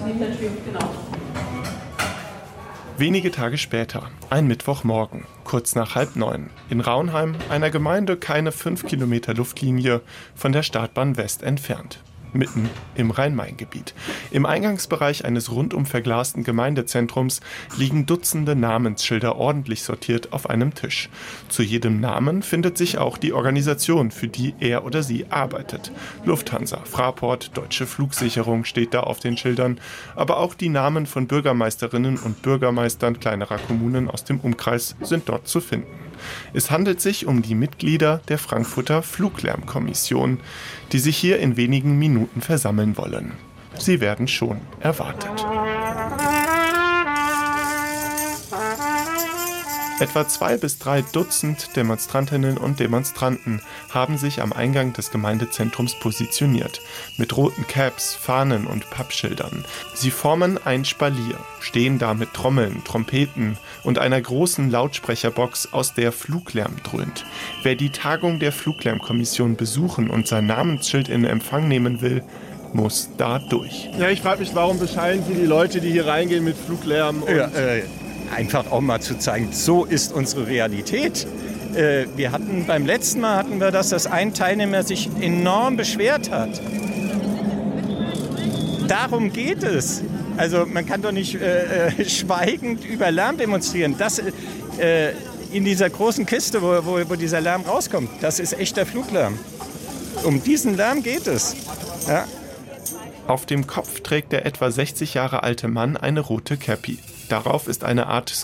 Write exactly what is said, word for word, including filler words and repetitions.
Wenige Tage später, ein Mittwochmorgen, kurz nach halb neun, in Raunheim, einer Gemeinde keine fünf Kilometer Luftlinie von der Startbahn West entfernt. Mitten im Rhein-Main-Gebiet. Im Eingangsbereich eines rundum verglasten Gemeindezentrums liegen Dutzende Namensschilder ordentlich sortiert auf einem Tisch. Zu jedem Namen findet sich auch die Organisation, für die er oder sie arbeitet. Lufthansa, Fraport, Deutsche Flugsicherung steht da auf den Schildern, aber auch die Namen von Bürgermeisterinnen und Bürgermeistern kleinerer Kommunen aus dem Umkreis sind dort zu finden. Es handelt sich um die Mitglieder der Frankfurter Fluglärmkommission, die sich hier in wenigen Minuten versammeln wollen. Sie werden schon erwartet. Etwa zwei bis drei Dutzend Demonstrantinnen und Demonstranten haben sich am Eingang des Gemeindezentrums positioniert, mit roten Caps, Fahnen und Pappschildern. Sie formen ein Spalier, stehen da mit Trommeln, Trompeten und einer großen Lautsprecherbox, aus der Fluglärm dröhnt. Wer die Tagung der Fluglärmkommission besuchen und sein Namensschild in Empfang nehmen will, muss da durch. Ja, ich frage mich, warum beschallen Sie die Leute, die hier reingehen mit Fluglärm? Und ja, äh, einfach auch mal zu zeigen, so ist unsere Realität. Äh, wir hatten beim letzten Mal hatten wir das, dass ein Teilnehmer sich enorm beschwert hat. Darum geht es. Also man kann doch nicht äh, schweigend über Lärm demonstrieren. Das äh, in dieser großen Kiste, wo, wo, wo dieser Lärm rauskommt, das ist echter Fluglärm. Um diesen Lärm geht es. Ja. Auf dem Kopf trägt der etwa sechzig Jahre alte Mann eine rote Käppi. Darauf ist eine Art